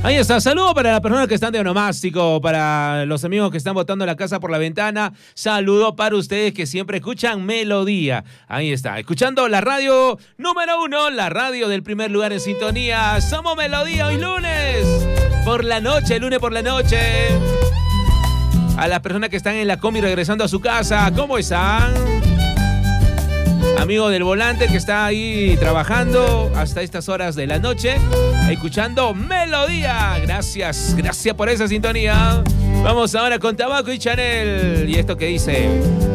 Ahí está, saludo para las personas que están de onomástico, para los amigos que están botando la casa por la ventana, saludo para ustedes que siempre escuchan Melodía. Ahí está, escuchando la radio número 1, la radio del primer lugar en sintonía. Somos Melodía hoy lunes, por la noche, lunes por la noche. A las personas que están en la combi regresando a su casa, ¿cómo están? Amigo del volante que está ahí trabajando hasta estas horas de la noche, escuchando Melodía. Gracias por esa sintonía. Vamos ahora con Tabaco y Chanel. Y esto que dice...